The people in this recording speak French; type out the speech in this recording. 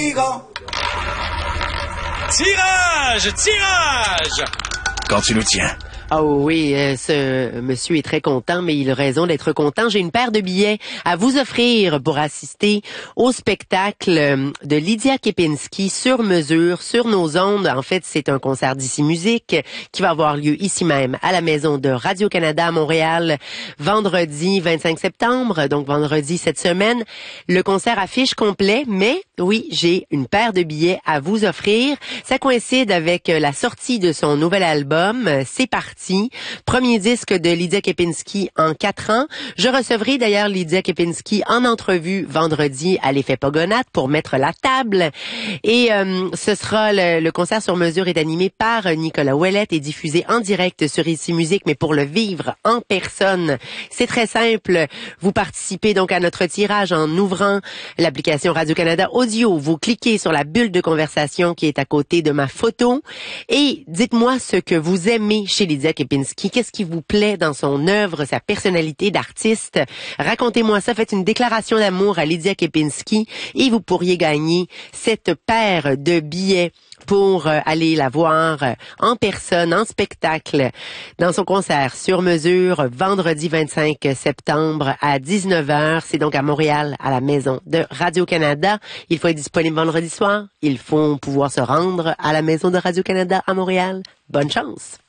amigo. Tirage! Quand tu nous tiens. Oh oui, ce monsieur est très content, mais il a raison d'être content. J'ai une paire de billets à vous offrir pour assister au spectacle de Lydia Kepinski sur mesure, sur nos ondes. En fait, c'est un concert d'Ici Musique qui va avoir lieu ici même à la maison de Radio-Canada à Montréal vendredi 25 septembre, donc vendredi cette semaine. Le concert affiche complet, mais oui, j'ai une paire de billets à vous offrir. Ça coïncide avec la sortie de son nouvel album. C'est parti. Premier disque de Lydia Kepinski en 4 ans. Je recevrai d'ailleurs Lydia Kepinski en entrevue vendredi à l'Effet Pogonat pour mettre la table. Et ce sera le concert sur mesure est animé par Nicolas Ouellette et diffusé en direct sur Ici Musique, mais pour le vivre en personne, c'est très simple. Vous participez donc à notre tirage en ouvrant l'application Radio-Canada Audio. Vous cliquez sur la bulle de conversation qui est à côté de ma photo et dites-moi ce que vous aimez chez Lydia Kepinski. Qu'est-ce qui vous plaît dans son œuvre, sa personnalité d'artiste? Racontez-moi ça. Faites une déclaration d'amour à Lydia Kepinski et vous pourriez gagner cette paire de billets pour aller la voir en personne, en spectacle, dans son concert sur mesure, vendredi 25 septembre à 19h. C'est donc à Montréal, à la maison de Radio-Canada. Il faut être disponible vendredi soir. Il faut pouvoir se rendre à la maison de Radio-Canada à Montréal. Bonne chance!